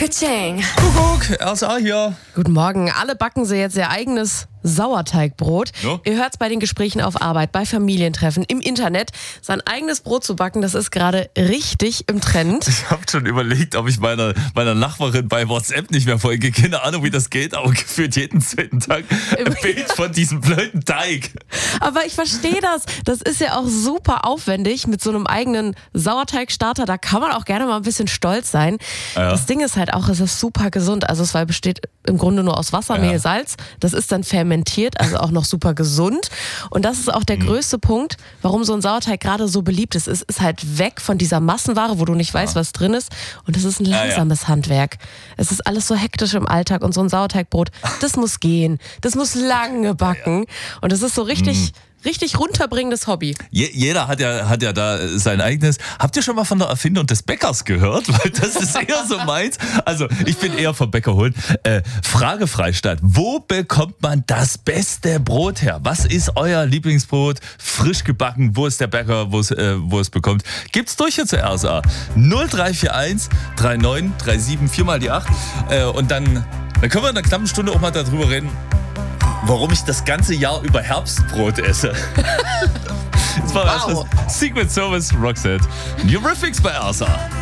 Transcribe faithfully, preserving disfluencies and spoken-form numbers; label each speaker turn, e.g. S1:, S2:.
S1: Ka-ching.
S2: Kuckuck, R S A hier.
S3: Guten Morgen. Alle backen sie jetzt ihr eigenes Sauerteigbrot.
S2: Ja.
S3: Ihr hört es bei den Gesprächen auf Arbeit, bei Familientreffen, im Internet. Sein eigenes Brot zu backen, das ist gerade richtig im Trend.
S2: Ich habe schon überlegt, ob ich meiner, meiner Nachbarin bei WhatsApp nicht mehr folge. Keine Ahnung, wie das geht, aber gefühlt jeden zweiten Tag ein Bild von diesem blöden Teig.
S3: Aber ich verstehe das. Das ist ja auch super aufwendig mit so einem eigenen Sauerteigstarter. Da kann man auch gerne mal ein bisschen stolz sein.
S2: Ja.
S3: Das Ding ist halt auch, es ist super gesund. Also es besteht im Grunde nur aus Wasser, Mehl,
S2: Ja.
S3: Salz. Das ist dann fermentiert, also auch noch super gesund. Und das ist auch der größte Punkt, warum so ein Sauerteig gerade so beliebt ist. Es ist halt weg von dieser Massenware, wo du nicht weißt, was drin ist. Und es ist ein
S2: Ja, ja.
S3: langsames Handwerk. Es ist alles so hektisch im Alltag. Und so ein Sauerteigbrot, das muss gehen. Das muss lange backen. Und es ist so richtig... Richtig runterbringendes Hobby.
S2: Je, jeder hat ja, hat ja da sein eigenes. Habt ihr schon mal von der Erfindung des Bäckers gehört? Weil das ist eher so meins. Also ich bin eher vom Bäcker holen. Äh, Frage Freistadt. Wo bekommt man das beste Brot her? Was ist euer Lieblingsbrot? Frisch gebacken. Wo ist der Bäcker, wo es, äh, wo es bekommt? Gibt's durch hier zur R S A. null drei vier eins drei neun drei sieben vier mal die acht. Äh, und dann, dann können wir in einer knappen Stunde auch mal darüber reden, warum ich das ganze Jahr über Herbstbrot esse. Jetzt war
S3: Wow.
S2: das Secret Service Roxette. Eurythmics bei R S A.